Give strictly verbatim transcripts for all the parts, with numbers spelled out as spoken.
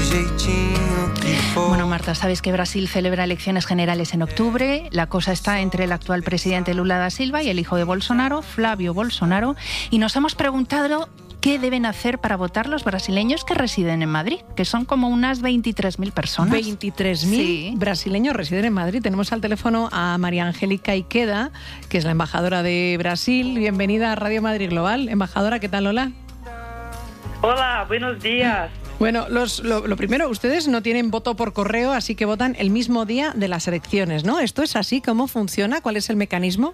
jeitinho que for. Bueno, Marta, sabes que Brasil celebra elecciones generales en octubre. La cosa está entre el actual presidente Lula da Silva y el hijo de Bolsonaro, Flávio Bolsonaro, y nos hemos preguntado qué deben hacer para votar los brasileños que residen en Madrid, que son como unas veintitrés mil personas. veintitrés mil Sí. brasileños residen en Madrid. Tenemos al teléfono a María Angélica Iqueda, que es la embajadora de Brasil. Bienvenida a Radio Madrid Global. Embajadora, ¿qué tal? Hola. Hola, buenos días. Bueno, los, lo, lo primero, ustedes no tienen voto por correo, así que votan el mismo día de las elecciones, ¿no? ¿Esto es así? ¿Cómo funciona? ¿Cuál es el mecanismo?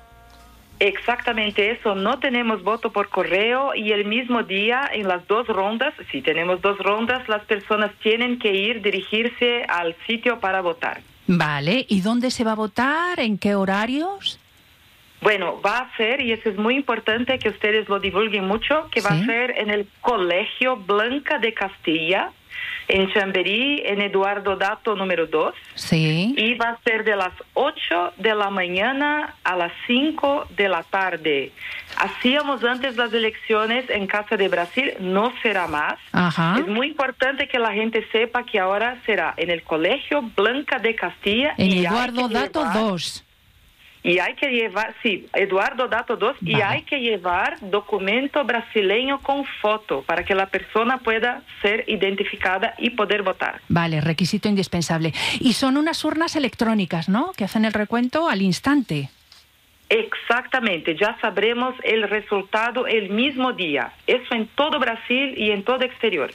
Exactamente eso, no tenemos voto por correo y el mismo día en las dos rondas, si tenemos dos rondas, las personas tienen que ir, dirigirse al sitio para votar. Vale, ¿y dónde se va a votar? ¿En qué horarios? Bueno, va a ser, y eso es muy importante que ustedes lo divulguen mucho, que va ¿Sí? a ser en el Colegio Blanca de Castilla, en Chamberí, en Eduardo Dato número dos. Sí. Y va a ser de las ocho de la mañana a las cinco de la tarde. Hacíamos antes las elecciones en Casa de Brasil, no será más. Ajá. Es muy importante que la gente sepa que ahora será en el Colegio Blanca de Castilla. En y hay Eduardo que Dato llevar- dos. Y hay que llevar, sí, Eduardo Dato dos, y Vale. hay que llevar documento brasileño con foto para que la persona pueda ser identificada y poder votar. Vale, requisito indispensable. Y son unas urnas electrónicas, ¿no? Que hacen el recuento al instante. Exactamente, ya sabremos el resultado el mismo día. Eso en todo Brasil y en todo exterior.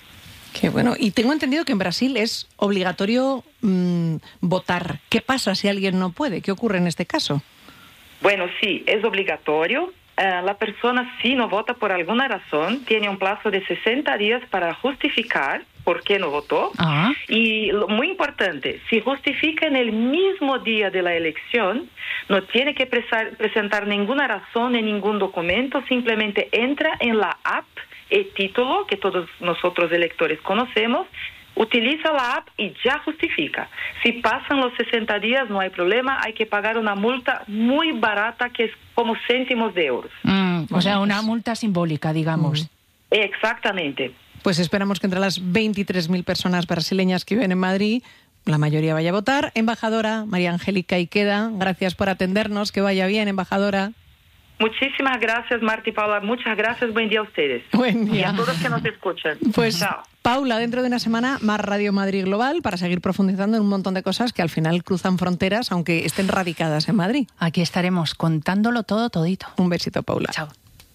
Qué bueno. Y tengo entendido que en Brasil es obligatorio mmm, votar. ¿Qué pasa si alguien no puede? ¿Qué ocurre en este caso? Bueno, sí, es obligatorio. Uh, la persona, si no vota por alguna razón, tiene un plazo de sesenta días para justificar por qué no votó. Ah. Y lo muy importante, si justifica en el mismo día de la elección, no tiene que presar, presentar ninguna razón en ningún documento, simplemente entra en la app e-título, que todos nosotros electores conocemos, utiliza la app y ya justifica. Si pasan los sesenta días, no hay problema, hay que pagar una multa muy barata, que es como céntimos de euros. Mm, o sea, una multa simbólica, digamos. Mm. Exactamente. Pues esperamos que entre las veintitrés mil personas brasileñas que viven en Madrid, la mayoría vaya a votar. Embajadora María Angélica Iqueda, gracias por atendernos. Que vaya bien, embajadora. Muchísimas gracias, Marta y Paula. Muchas gracias. Buen día a ustedes. Buen Y día. a todos que nos escuchan. Pues, Chao. Paula, dentro de una semana, más Radio Madrid Global para seguir profundizando en un montón de cosas que al final cruzan fronteras, aunque estén radicadas en Madrid. Aquí estaremos contándolo todo, todito. Un besito, Paula. Chao.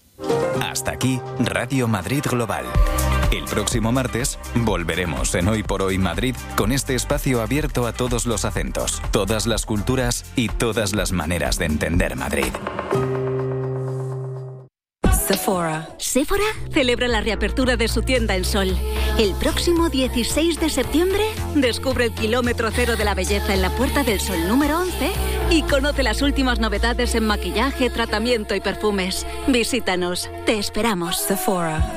Hasta aquí Radio Madrid Global. El próximo martes volveremos en Hoy por Hoy Madrid con este espacio abierto a todos los acentos, todas las culturas y todas las maneras de entender Madrid. Sephora. Sephora celebra la reapertura de su tienda en Sol. El próximo dieciséis de septiembre descubre el kilómetro cero de la belleza en la Puerta del Sol número once y conoce las últimas novedades en maquillaje, tratamiento y perfumes. Visítanos. Te esperamos. Sephora.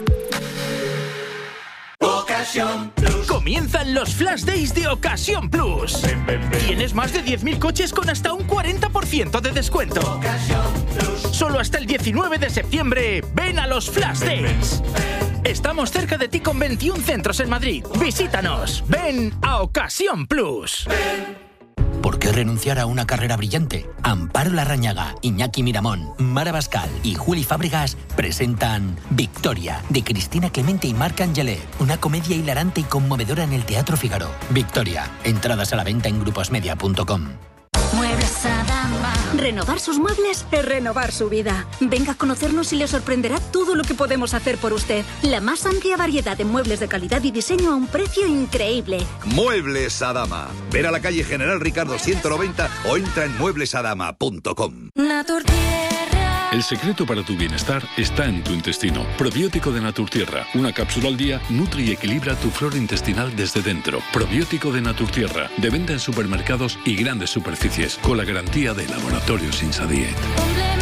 Comienzan los Flash Days de Ocasión Plus. Tienes más de diez mil coches con hasta un cuarenta por ciento de descuento. Solo hasta el diecinueve de septiembre, ven a los Flash Days. Estamos cerca de ti con veintiún centros en Madrid. Visítanos. Ven a Ocasión Plus. ¿Por qué renunciar a una carrera brillante? Amparo Larrañaga, Iñaki Miramón, Mara Bascal y Juli Fábregas presentan Victoria, de Cristina Clemente y Marc Angelet, una comedia hilarante y conmovedora en el Teatro Fígaro. Victoria, entradas a la venta en gruposmedia punto com. Muebles Adama. Renovar sus muebles es renovar su vida. Venga a conocernos y le sorprenderá todo lo que podemos hacer por usted. La más amplia variedad de muebles de calidad y diseño a un precio increíble. Muebles Adama. Ven a la calle General Ricardo ciento noventa o entra en muebles adama punto com. El secreto para tu bienestar está en tu intestino. Probiótico de Naturtierra. Una cápsula al día nutre y equilibra tu flora intestinal desde dentro. Probiótico de Naturtierra. De venta en supermercados y grandes superficies. Con la garantía de Laboratorios Insadiet.